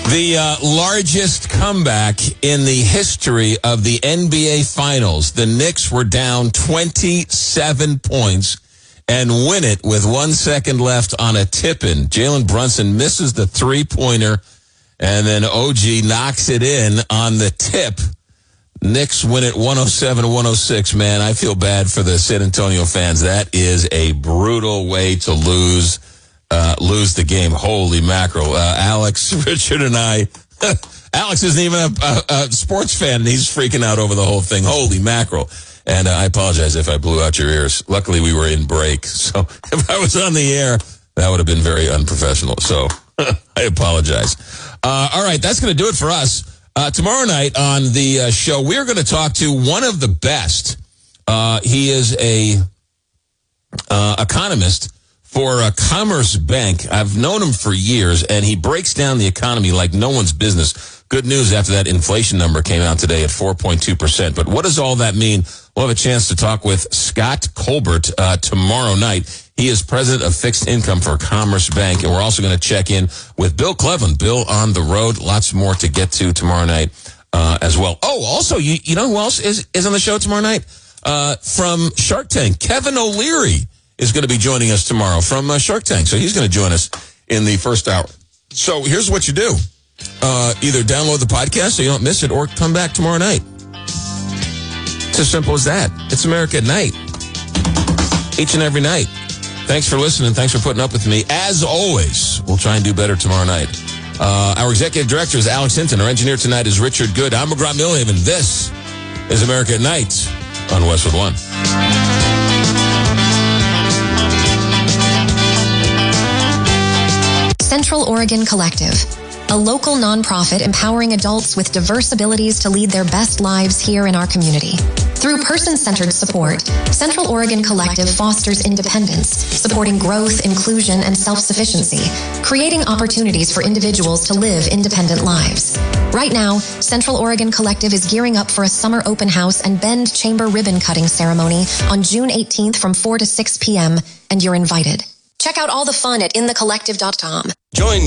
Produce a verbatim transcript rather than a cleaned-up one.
The uh, largest comeback in the history of the N B A Finals. The Knicks were down twenty-seven points and win it with one second left on a tip-in. Jalen Brunson misses the three-pointer, and then O G knocks it in on the tip. Knicks win it one oh seven to one oh six. Man, I feel bad for the San Antonio fans. That is a brutal way to lose uh, lose the game. Holy mackerel. Uh, Alex, Richard, and I... Alex isn't even a, a, a sports fan, and he's freaking out over the whole thing. Holy mackerel. And uh, I apologize if I blew out your ears. Luckily, we were in break. So if I was on the air, that would have been very unprofessional. So I apologize. Uh, all right, that's going to do it for us. Uh, tomorrow night on the uh, show, we're going to talk to one of the best. Uh, he is a uh, economist for uh, Commerce Bank. I've known him for years, and he breaks down the economy like no one's business. Good news after that inflation number came out today at four point two percent. But what does all that mean? We'll have a chance to talk with Scott Colbert uh, tomorrow night. He is president of fixed income for Commerce Bank, and we're also going to check in with Bill Cleveland. Bill on the road. Lots more to get to tomorrow night uh, as well. Oh, also, you you know who else is, is on the show tomorrow night? Uh, from Shark Tank, Kevin O'Leary is going to be joining us tomorrow from uh, Shark Tank. So he's going to join us in the first hour. So here's what you do. Uh, either download the podcast so you don't miss it, or come back tomorrow night. It's as simple as that. It's America at Night. Each and every night. Thanks for listening. Thanks for putting up with me. As always, we'll try and do better tomorrow night. Uh, our executive director is Alex Hinton. Our engineer tonight is Richard Good. I'm McGraw Millhaven. This is America at Night on Westwood One. Central Oregon Collective, a local nonprofit empowering adults with diverse abilities to lead their best lives here in our community. Through person-centered support, Central Oregon Collective fosters independence, supporting growth, inclusion, and self-sufficiency, creating opportunities for individuals to live independent lives. Right now, Central Oregon Collective is gearing up for a summer open house and Bend Chamber ribbon cutting ceremony on June eighteenth from four to six p.m., and you're invited. Check out all the fun at in the collective dot com. Join